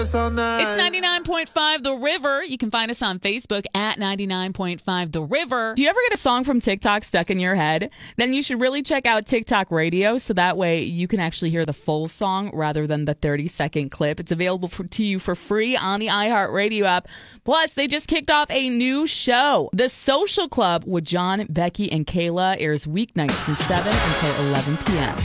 It's 99.5 The River. You can find us on Facebook at 99.5 The River. Do you ever get a song from TikTok stuck in your head? Then you should really check out TikTok Radio, so that way you can actually hear the full song rather than the 30-second clip. It's available to you for free on the iHeartRadio app. Plus, they just kicked off a new show. The Social Club with John, Becky, and Kayla airs weeknights from 7 until 11 p.m.